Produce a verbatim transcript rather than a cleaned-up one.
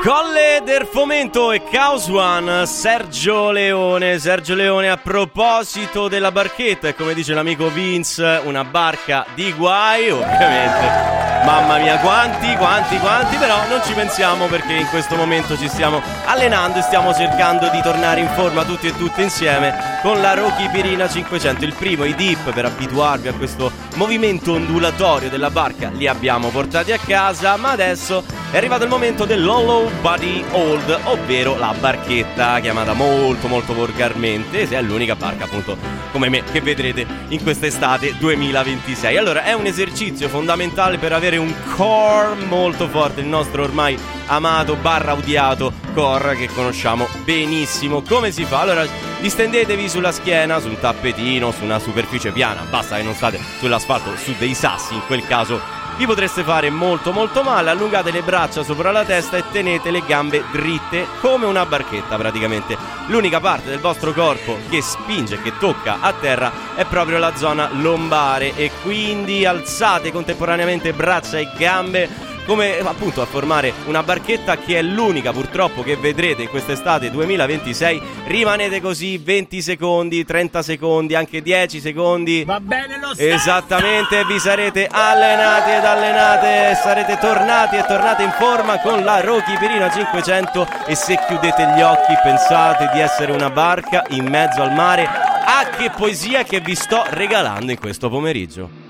Colle del Fomento e Caos One, Sergio Leone. Sergio Leone, a proposito della barchetta, e come dice l'amico Vince, una barca di guai, ovviamente. Mamma mia, quanti, quanti, quanti, però non ci pensiamo perché in questo momento ci stiamo allenando e stiamo cercando di tornare in forma tutti e tutte insieme con la Rocky Pirina cinquecento. Il primo, i dip, per abituarvi a questo movimento ondulatorio della barca, li abbiamo portati a casa, ma adesso è arrivato il momento dell'hollow body hold, ovvero la barchetta, chiamata molto molto volgarmente, se è l'unica barca appunto come me che vedrete in quest'estate duemilaventisei. Allora, è un esercizio fondamentale per avere un core molto forte, il nostro ormai amato barra odiato core che conosciamo benissimo. Come si fa? Allora, distendetevi sulla schiena, su un tappetino, su una superficie piana, basta che non state sull'asfalto, su dei sassi, in quel caso vi potreste fare molto molto male. Allungate le braccia sopra la testa e tenete le gambe dritte come una barchetta praticamente. L'unica parte del vostro corpo che spinge, che tocca a terra è proprio la zona lombare, e quindi alzate contemporaneamente braccia e gambe come appunto a formare una barchetta, che è l'unica purtroppo che vedrete in quest'estate duemilaventisei. Rimanete così venti secondi, trenta secondi, anche dieci secondi. Va bene lo stesso. Esattamente, vi sarete allenati ed allenate, sarete tornati e tornate in forma con la Rocky Pirina cinquecento, e se chiudete gli occhi pensate di essere una barca in mezzo al mare. Ah, che poesia che vi sto regalando in questo pomeriggio.